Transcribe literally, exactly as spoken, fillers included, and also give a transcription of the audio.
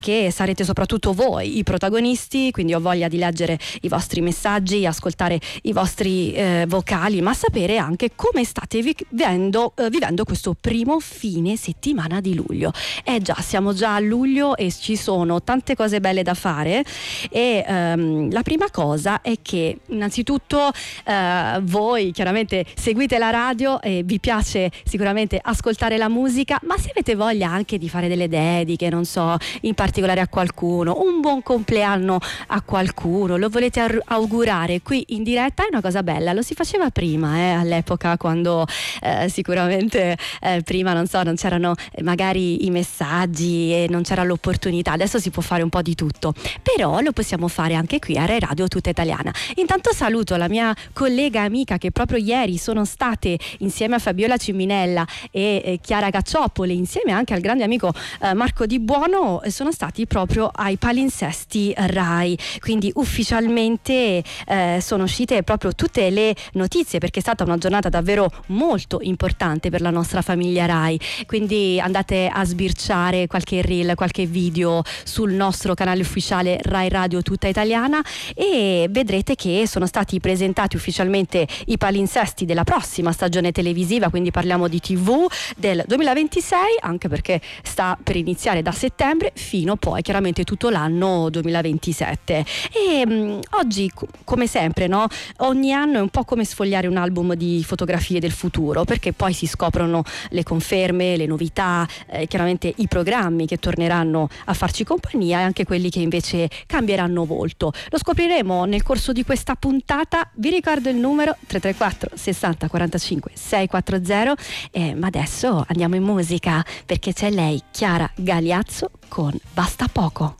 che sarete soprattutto voi i protagonisti, quindi ho voglia di leggere i vostri messaggi, ascoltare i vostri eh, vocali, ma sapere anche come state vivendo, eh, vivendo questo primo fine settimana di luglio. Eh già, siamo già a luglio e ci sono tante cose belle da fare e ehm, la prima cosa è che innanzitutto eh, voi chiaramente seguite la radio e vi piace sicuramente ascoltare la musica, ma se avete voglia anche di fare delle dediche, non so, in particolare a qualcuno, un buon compleanno a qualcuno, lo volete ar- augurare qui in diretta, è una cosa bella. Lo si faceva prima, eh, all'epoca, quando eh, sicuramente eh, prima non so, non c'erano magari i messaggi e non c'era l'opportunità. Adesso si può fare un po' di tutto, però lo possiamo fare anche qui a Rai Radio Tutta Italiana. Intanto saluto la mia collega amica che proprio ieri sono state insieme a Fabiola Ciminella e eh, Chiara Cacciopoli, insieme anche al grande amico eh, Marco Di Buono, sono stati proprio ai palinsesti Rai, quindi ufficialmente eh, sono uscite proprio tutte le notizie, perché è stata una giornata davvero molto importante per la nostra famiglia Rai, quindi andate a sbirciare qualche reel, qualche video sul nostro canale ufficiale Rai Radio Tutta Italiana e vedrete che sono stati presentati ufficialmente i palinsesti della prossima stagione televisiva, quindi parliamo di tivù del duemilaventisei, anche perché sta per iniziare da settembre fino poi chiaramente tutto l'anno duemilaventisette. E mh, oggi come sempre, no, ogni anno è un po' come sfogliare un album di fotografie del futuro, perché poi si scoprono le conferme, le novità, eh, chiaramente i programmi che torneranno a farci compagnia e anche quelli che invece cambieranno volto. Lo scopriremo nel corso di questa puntata. Vi ricordo il numero tre tre quattro sessanta quarantacinque seicentoquaranta, eh, ma adesso andiamo in musica perché c'è lei, Chiara Galeazzo, con Basta Poco.